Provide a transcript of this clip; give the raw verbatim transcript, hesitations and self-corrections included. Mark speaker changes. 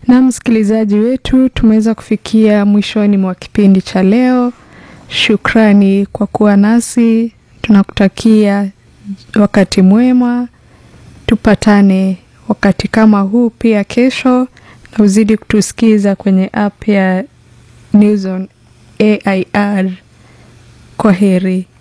Speaker 1: Na msikilizaji wetu, tumeweza kufikia mwishoni mwa kipindi cha leo. Shukrani kwa kuwa nasi. Tunakutakia wakati mwema. Tupatane wakati kama huu pia kesho, na uzidi kutusikiza kwenye app ya News on A I R. Kwaheri.